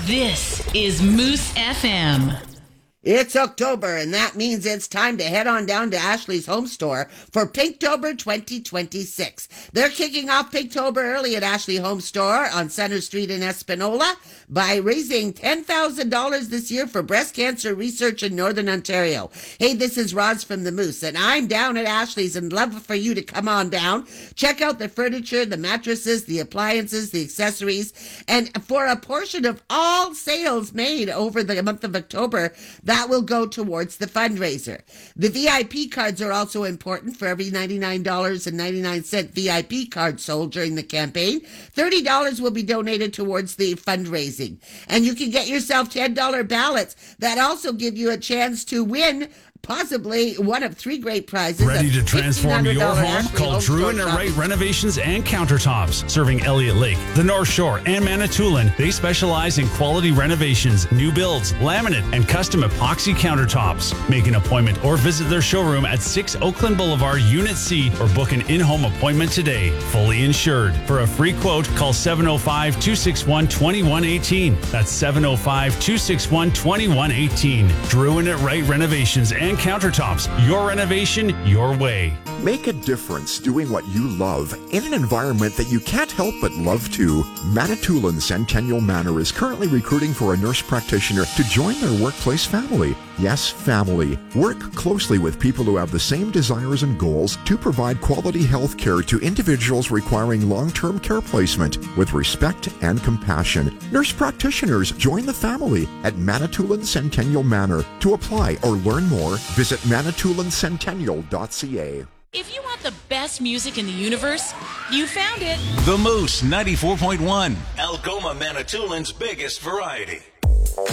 This is Moose FM. It's October, and that means it's time to head on down to Ashley's Home Store for Pinktober 2026. They're kicking off Pinktober early at Ashley Home Store on Center Street in Espanola by raising $10,000 this year for breast cancer research in Northern Ontario. Hey, this is Roz from the Moose, and I'm down at Ashley's and love for you to come on down. Check out the furniture, the mattresses, the appliances, the accessories, and for a portion of all sales made over the month of October, that will go towards the fundraiser. The VIP cards are also important. For every $99.99 VIP card sold during the campaign, $30 will be donated towards the fundraising. And you can get yourself $10 ballots that also give you a chance to win possibly one of three great prizes. Ready to transform your home? Call Drew and Wright Renovations and Countertops. Serving Elliott Lake, the North Shore, and Manitoulin. They specialize in quality renovations, new builds, laminate, and custom epoxy countertops. Make an appointment or visit their showroom at 6 Oakland Boulevard, Unit C, or book an in-home appointment today. Fully insured. For a free quote, call 705-261-2118. That's 705-261-2118. Drew and Wright Renovations and Countertops. Your renovation, your way. Make a difference doing what you love in an environment that you can't help but love too. Manitoulin Centennial Manor is currently recruiting for a nurse practitioner to join their workplace family. Yes, family. Work closely with people who have the same desires and goals to provide quality health care to individuals requiring long-term care placement with respect and compassion. Nurse practitioners join the family at Manitoulin Centennial Manor. To apply or learn more, visit manitoulincentennial.ca. If you want the best music in the universe, you found it. The Moose 94.1, Algoma, Manitoulin's biggest variety.